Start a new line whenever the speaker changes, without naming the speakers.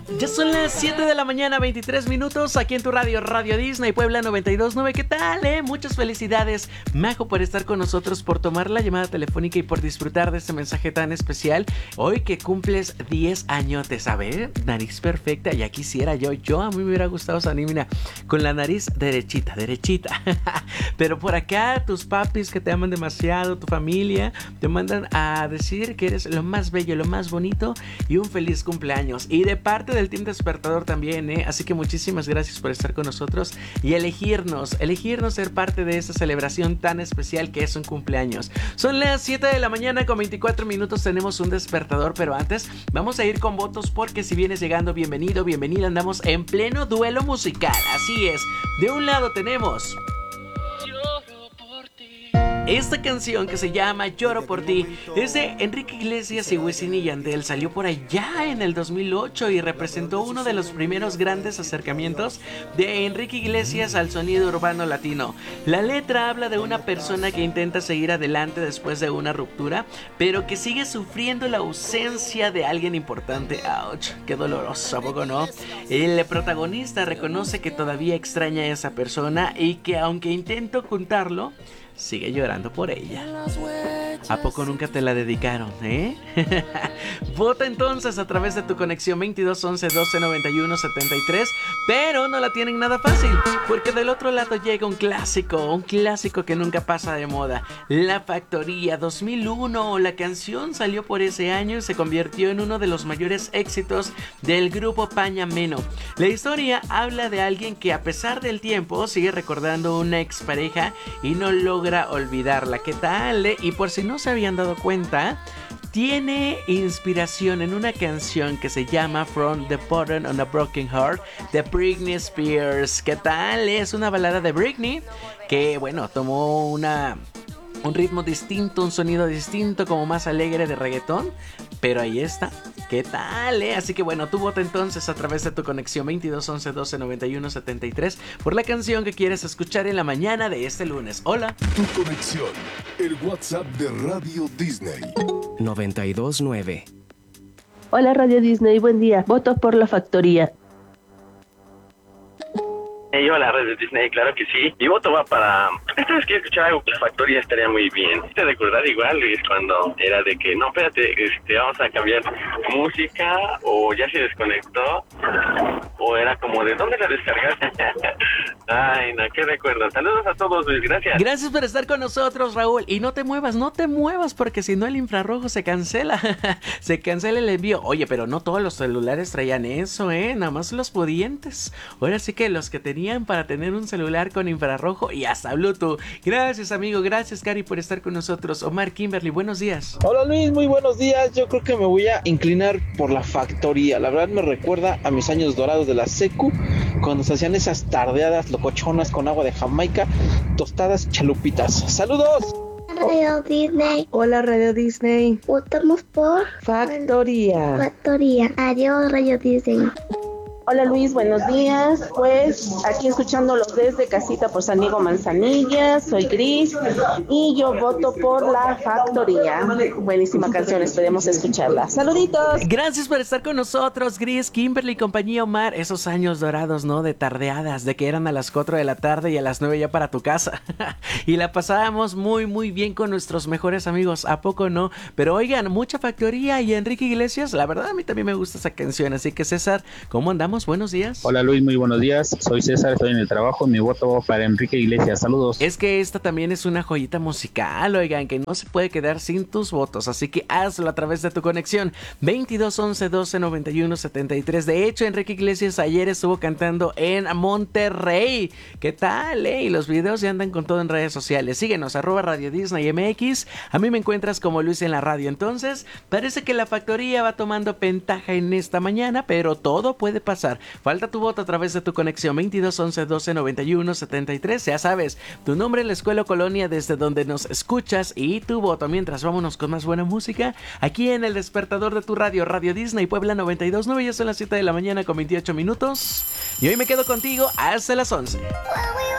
Ya son las 7 de la mañana, 23 minutos, aquí en tu radio, Radio Disney Puebla 92.9. ¿Qué tal, Muchas felicidades, Majo, por estar con nosotros, por tomar la llamada telefónica y por disfrutar de este mensaje tan especial. Hoy que cumples 10 añotes, a ver, nariz perfecta, ya quisiera yo, a mí me hubiera gustado salir, mira, con la nariz derechita. Pero por acá, tus papis que te aman demasiado, tu familia, te mandan a decir que eres lo más bello, lo más bonito y un feliz cumpleaños. Y de parte del Team Despertador también, así que muchísimas gracias por estar con nosotros y elegirnos ser parte de esta celebración tan especial que es un cumpleaños. Son las 7 de la mañana con 24 minutos, tenemos un despertador, pero antes vamos a ir con votos porque si vienes llegando, bienvenido, bienvenida, andamos en pleno duelo musical, así es. De un lado tenemos esta canción que se llama Lloro por ti, es de Enrique Iglesias y Wisin y Yandel. Salió por allá en el 2008 y representó uno de los primeros grandes acercamientos de Enrique Iglesias al sonido urbano latino. La letra habla de una persona que intenta seguir adelante después de una ruptura, pero que sigue sufriendo la ausencia de alguien importante. ¡Auch! ¡Qué doloroso! ¿A poco no? El protagonista reconoce que todavía extraña a esa persona y que aunque intenta ocultarlo, sigue llorando por ella. ¿A poco nunca te la dedicaron, Vota entonces a través de tu conexión 22 11 12 91 73. Pero no la tienen nada fácil, porque del otro lado llega un clásico que nunca pasa de moda. La Factoría 2001. La canción salió por ese año y se convirtió en uno de los mayores éxitos del grupo Pañameno. La historia habla de alguien que a pesar del tiempo sigue recordando una expareja y no logra olvidarla. ¿Qué tal? Y por si no se habían dado cuenta, tiene inspiración en una canción que se llama From the Bottom on a Broken Heart de Britney Spears. ¿Qué tal? Es una balada de Britney que, bueno, tomó un ritmo distinto, un sonido distinto, como más alegre de reggaetón, pero ahí está. ¿Qué tal, Así que bueno, tú vota entonces a través de tu conexión 22 11 12 91 73 por la canción que quieres escuchar en la mañana de este lunes. Hola.
Tu conexión, el WhatsApp de Radio Disney
92.9.
Hola Radio Disney, buen día. Voto por La Factoría.
Hola, Radio Disney, claro que sí. Mi voto va para... Esta vez quiero escuchar algo que la Factoría estaría muy bien. ¿Te recordar igual, Luis, cuando era de que, no, espérate, vamos a cambiar música, o ya se desconectó, o era como, ¿de dónde la descargaste? Ay, no, qué recuerdo. Saludos a todos, Luis, gracias.
Gracias por estar con nosotros, Raúl. Y no te muevas, porque si no el infrarrojo se cancela. Se cancela el envío. Oye, pero no todos los celulares traían eso, nada más los pudientes. Ahora sí que los que tenían para tener un celular con infrarrojo y hasta Bluetooth. Gracias, amigo, gracias, Cari, por estar con nosotros. Omar Kimberly, buenos días.
Hola, Luis, muy buenos días. Yo creo que me voy a inclinar por La Factoría. La verdad me recuerda a mis años dorados de la secu, cuando se hacían esas tardeadas locochonas con agua de Jamaica, tostadas chalupitas. ¡Saludos!
Radio Disney.
Hola Radio Disney.
Votamos por
Factoría.
Adiós, Radio Disney.
Hola Luis, buenos días. Pues aquí escuchándolos desde casita por San Diego Manzanilla, soy Gris y yo voto por La Factoría. Buenísima canción, esperemos escucharla. Saluditos.
Gracias por estar con nosotros, Gris, Kimberly, compañía, Omar. Esos años dorados, ¿no? De tardeadas, de que eran a las 4 de la tarde y a las 9 ya para tu casa. Y la pasábamos muy, muy bien con nuestros mejores amigos, ¿a poco no? Pero oigan, mucha Factoría y Enrique Iglesias, la verdad a mí también me gusta esa canción. Así que César, ¿cómo andamos? Buenos días.
Hola Luis, muy buenos días. Soy César, estoy en el trabajo. Mi voto para Enrique Iglesias. Saludos.
Es que esta también es una joyita musical, oigan, que no se puede quedar sin tus votos. Así que hazlo a través de tu conexión 22 11 12 91 73. De hecho, Enrique Iglesias ayer estuvo cantando en Monterrey. ¿Qué tal, Y los videos ya andan con todo en redes sociales. Síguenos, @Radio Disney MX. A mí me encuentras como Luis en la radio. Entonces, parece que La Factoría va tomando ventaja en esta mañana, pero todo puede pasar. Falta tu voto a través de tu conexión 22 11 12 91 73. Ya sabes, tu nombre, la escuela o colonia desde donde nos escuchas y tu voto. Mientras vámonos con más buena música aquí en el despertador de tu radio, Radio Disney Puebla 92.9. Ya son las 7 de la mañana con 28 minutos y hoy me quedo contigo hasta las 11.